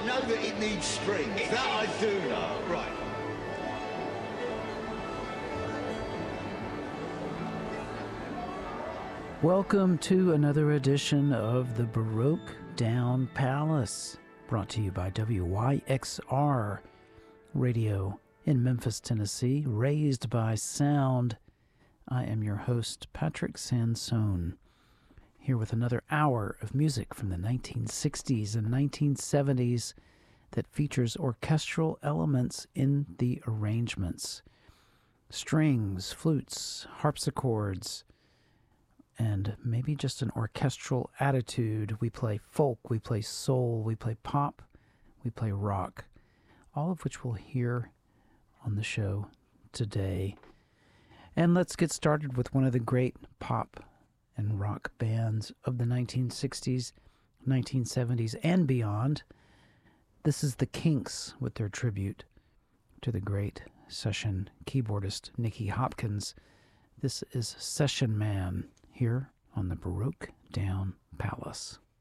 I know that it needs strings. That I do know. Right. Welcome to another edition of the Baroque Down Palace, brought to you by WYXR Radio in Memphis, Tennessee, raised by sound. I am your host, Patrick Sansone, here with another hour of music from the 1960s and 1970s that features orchestral elements in the arrangements. Strings, flutes, harpsichords, and maybe just an orchestral attitude. We play folk, we play soul, we play pop, we play rock, all of which we'll hear on the show today. And let's get started with one of the great pop and rock bands of the 1960s, 1970s, and beyond. This is the Kinks with their tribute to the great session keyboardist Nicky Hopkins. This is Session Man, here on the Baroque Down Palace.